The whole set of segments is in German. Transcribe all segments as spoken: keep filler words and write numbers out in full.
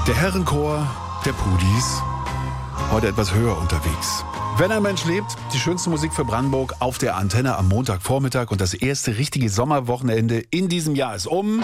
Der Herrenchor der Pudis, heute etwas höher unterwegs. Wenn ein Mensch lebt, die schönste Musik für Brandenburg auf der Antenne am Montagvormittag und das erste richtige Sommerwochenende in diesem Jahr ist um.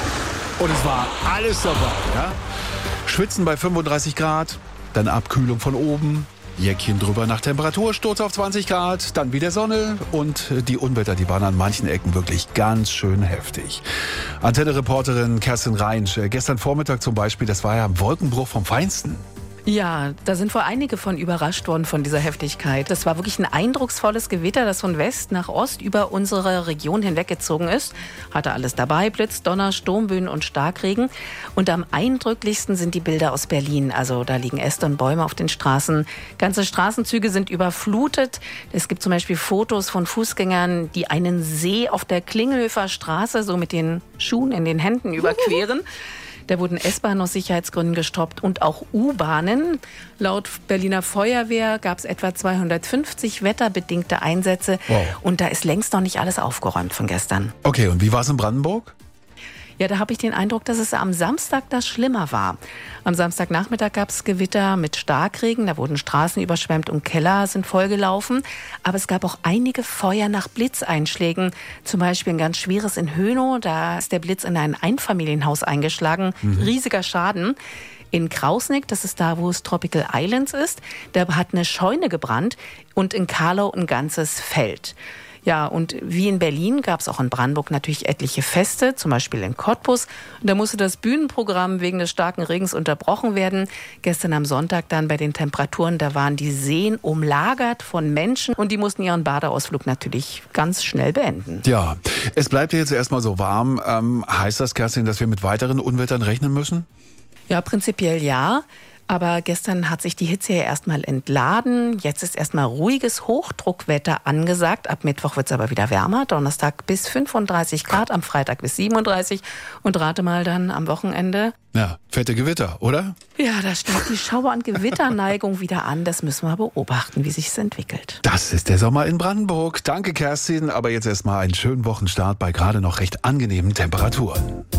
Und es war alles dabei, ja? Schwitzen bei fünfunddreißig Grad, dann Abkühlung von oben, Jäckchen drüber nach Temperatursturz auf zwanzig Grad, dann wieder Sonne und die Unwetter, die waren an manchen Ecken wirklich ganz schön heftig. Antenne-Reporterin Kerstin Reinsch, gestern Vormittag zum Beispiel, das war ja ein Wolkenbruch vom Feinsten. Ja, da sind wohl einige von überrascht worden von dieser Heftigkeit. Das war wirklich ein eindrucksvolles Gewitter, das von West nach Ost über unsere Region hinweggezogen ist. Hatte alles dabei, Blitz, Donner, Sturmböen und Starkregen. Und am eindrücklichsten sind die Bilder aus Berlin. Also da liegen Äste und Bäume auf den Straßen. Ganze Straßenzüge sind überflutet. Es gibt zum Beispiel Fotos von Fußgängern, die einen See auf der Klingelhöfer Straße so mit den Schuhen in den Händen überqueren. Da wurden S-Bahnen aus Sicherheitsgründen gestoppt und auch U-Bahnen. Laut Berliner Feuerwehr gab es etwa zweihundertfünfzig wetterbedingte Einsätze. Wow. Und da ist längst noch nicht alles aufgeräumt von gestern. Okay, und wie war es in Brandenburg? Ja, da habe ich den Eindruck, dass es am Samstag das schlimmer war. Am Samstagnachmittag gab es Gewitter mit Starkregen, da wurden Straßen überschwemmt und Keller sind vollgelaufen. Aber es gab auch einige Feuer nach Blitzeinschlägen. Zum Beispiel ein ganz schweres in Hönow, da ist der Blitz in ein Einfamilienhaus eingeschlagen. Mhm. Riesiger Schaden. In Krausnick, das ist da, wo es Tropical Islands ist, da hat eine Scheune gebrannt und in Karlau ein ganzes Feld. Ja, und wie in Berlin gab es auch in Brandenburg natürlich etliche Feste, zum Beispiel in Cottbus. Und da musste das Bühnenprogramm wegen des starken Regens unterbrochen werden. Gestern am Sonntag dann bei den Temperaturen, da waren die Seen umlagert von Menschen und die mussten ihren Badeausflug natürlich ganz schnell beenden. Ja, es bleibt jetzt erstmal so warm. Ähm, heißt das, Kerstin, dass wir mit weiteren Unwettern rechnen müssen? Ja, prinzipiell ja. Aber gestern hat sich die Hitze ja erstmal entladen. Jetzt ist erstmal ruhiges Hochdruckwetter angesagt. Ab Mittwoch wird es aber wieder wärmer. Donnerstag bis fünfunddreißig Grad, am Freitag bis siebenunddreißig. Und rate mal dann am Wochenende. Ja, fette Gewitter, oder? Ja, da steigt die Schauer- und Gewitterneigung wieder an. Das müssen wir beobachten, wie sich es entwickelt. Das ist der Sommer in Brandenburg. Danke, Kerstin. Aber jetzt erstmal einen schönen Wochenstart bei gerade noch recht angenehmen Temperaturen.